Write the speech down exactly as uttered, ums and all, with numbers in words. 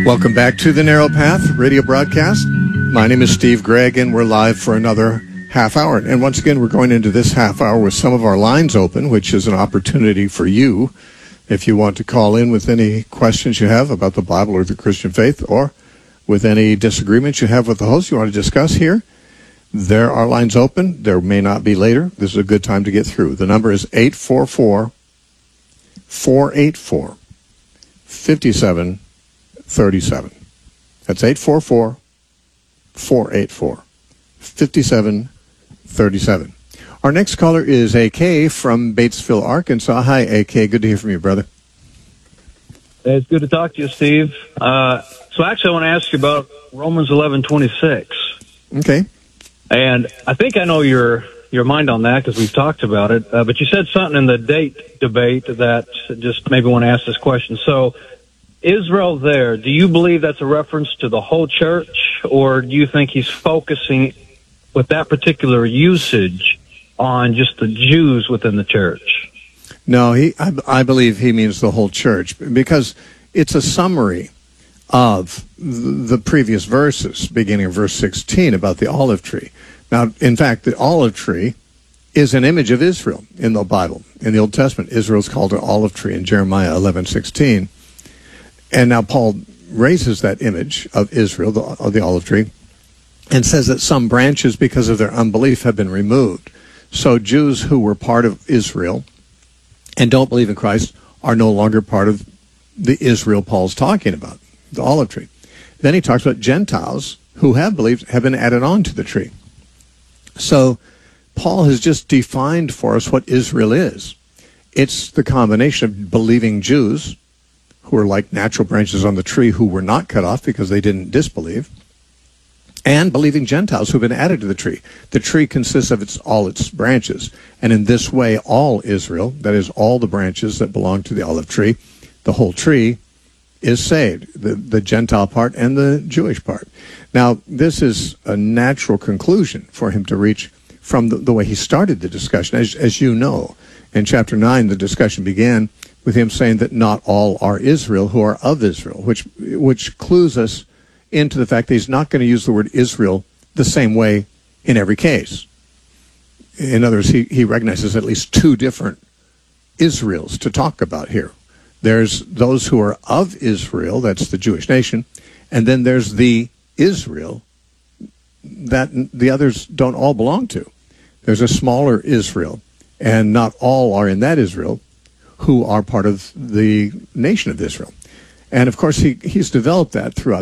Welcome back to the Narrow Path radio broadcast. My name is Steve Gregg, and we're live for another half hour. And once again, we're going into this half hour with some of our lines open, which is an opportunity for you, if you want to call in with any questions you have about the Bible or the Christian faith, or with any disagreements you have with the host you want to discuss here. There are lines open. There may not be later. This is a good time to get through. The number is eight four four, four eight four, five seven three seven. That's eight four four, four eight four, five seven three seven. Our next caller is A K from Batesville, Arkansas. Hi, A K. Good to hear from you, brother. It's good to talk to you, Steve. Uh, so actually, I want to ask you about Romans eleven twenty-six. Okay. And I think I know your your mind on that because we've talked about it. Uh, but you said something in the date debate that just maybe want to ask this question. So, Israel there, do you believe that's a reference to the whole church, or do you think he's focusing with that particular usage on just the Jews within the church? No, he. I, I believe he means the whole church, because it's a summary of the previous verses, beginning of verse sixteen, about the olive tree. Now, in fact, the olive tree is an image of Israel in the Bible. In the Old Testament, Israel is called an olive tree in Jeremiah eleven sixteen. And now Paul raises that image of Israel, the, of the olive tree, and says that some branches, because of their unbelief, have been removed. So Jews who were part of Israel and don't believe in Christ are no longer part of the Israel Paul's talking about, the olive tree. Then he talks about Gentiles who have believed, have been added on to the tree. So Paul has just defined for us what Israel is. It's the combination of believing Jews, who are like natural branches on the tree who were not cut off because they didn't disbelieve, and believing Gentiles who've been added to the tree. The tree consists of its all its branches, and in this way all Israel, that is all the branches that belong to the olive tree, the whole tree, is saved, the, the Gentile part and the Jewish part. Now, this is a natural conclusion for him to reach from the, the way he started the discussion. As, as you know, in chapter nine, the discussion began with him saying that not all are Israel who are of Israel, which which clues us into the fact that he's not going to use the word Israel the same way in every case. In other words, he, he recognizes at least two different Israels to talk about here. There's those who are of Israel, that's the Jewish nation, and then there's the Israel that the others don't all belong to. There's a smaller Israel, and not all are in that Israel who are part of the nation of Israel. And of course, he, he's developed that throughout